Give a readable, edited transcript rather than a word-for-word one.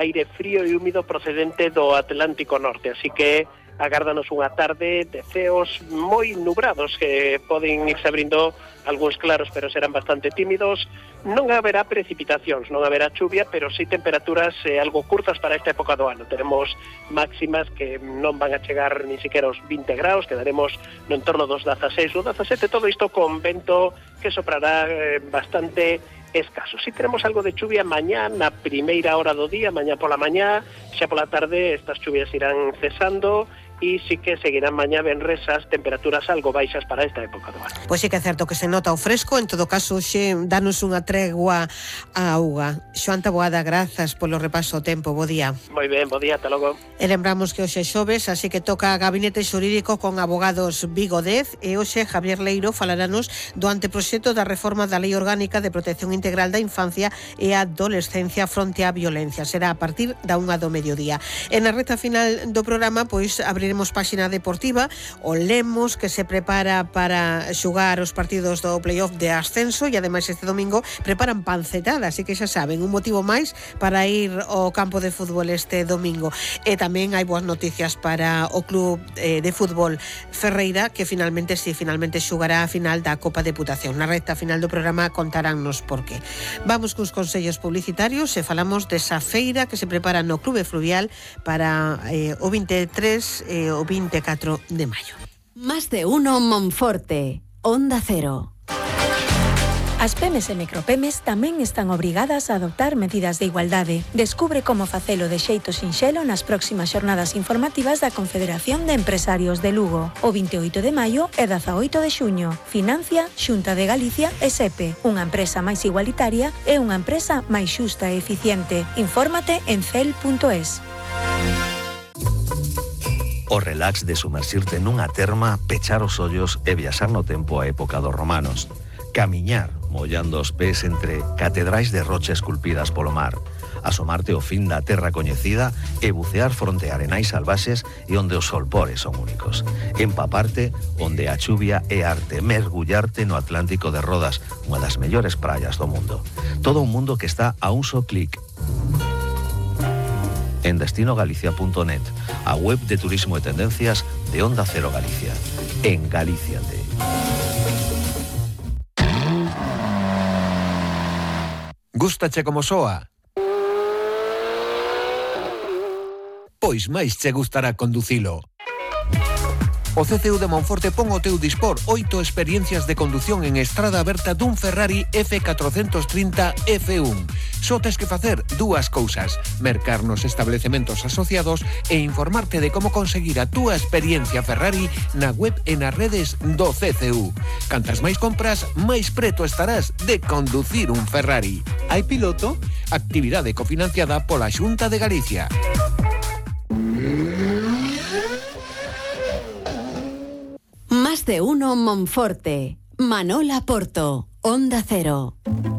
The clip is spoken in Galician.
aire frío e húmido procedente do Atlántico Norte, así que agárdanos unha tarde de ceos moi nubrados que poden irse abrindo algúns claros, pero serán bastante tímidos. Non haberá precipitacións, non haberá chuvia, pero sí temperaturas algo curtas para esta época do ano. Teremos máximas que non van a chegar ni siquiera aos 20 graus, quedaremos no entorno dos 16 ou 17, todo isto con vento que soprará bastante escaso. Si teremos algo de chuvia mañá na primeira hora do día, mañá pola mañá, xa pola tarde estas chuvias irán cesando e sí que seguirán mañá venres as temperaturas algo baixas para esta época do ano. Pois sí que é certo que se nota o fresco, en todo caso xe danos unha tregua á auga. Xoan Taboada, grazas polo repaso ao tempo, bo día. Moi ben, bo día, ata logo. E lembramos que hoxe é xoves, así que toca Gabinete Xurídico con abogados Vigo Dez, e hoxe Javier Leiro falaranos do anteproxecto da reforma da Lei Orgánica de Protección Integral da Infancia e a Adolescencia fronte á violencia. Será a partir da 1 do mediodía. E na reta final do programa, pois abriremos páxina deportiva, o Lemos que se prepara para xogar os partidos do playoff de ascenso, e ademais este domingo preparan pancetada, así que xa saben, un motivo máis para ir ao campo de fútbol este domingo. E tamén hai boas noticias para o club de fútbol Ferreira, que finalmente xogará a final da Copa Deputación. Na recta final do programa contaránnos por qué. Vamos cos consellos publicitarios e falamos desa feira que se prepara no Clube Fluvial para o 23 e o 24 de maio. Más de uno Monforte, Onda Cero. As pemes e micropemes tamén están obrigadas a adoptar medidas de igualdade. Descubre como facelo de xeito sinxelo nas próximas xornadas informativas da Confederación de Empresarios de Lugo, o 28 de maio e 18 de xuño. Financia Xunta de Galicia e SEPE, unha empresa máis igualitaria e unha empresa máis xusta e eficiente. Infórmate en cel.es. O relax de sumerxirte nunha terma, pechar os ollos e viaxar no tempo á época dos romanos. Camiñar, mollando os pés entre catedrais de rocha esculpidas polo mar. Asomarte ao fin da terra coñecida e bucear fronte a arenais salvaxes e onde os solpores son únicos. Empaparte onde a chuvia é arte. Mergullarte no Atlántico de Rodas, unha das mellores praias do mundo. Todo un mundo que está a un só clic. En destinogalicia.net, a web de turismo e tendencias de Onda Cero Galicia. En Galíciate. Gústache como soa? Pois máis che gustará conducilo. O CCU de Monforte pon ao teu dispor 8 experiencias de condución en estrada aberta dun Ferrari F430 F1. Só tes que facer dúas cousas: mercar nos establecementos asociados e informarte de como conseguir a túa experiencia Ferrari na web e nas redes do CCU. Cantas máis compras, máis preto estarás de conducir un Ferrari. Hai piloto? Actividade cofinanciada pola Xunta de Galicia. Más de uno Monforte, Manola Porto, Onda Cero.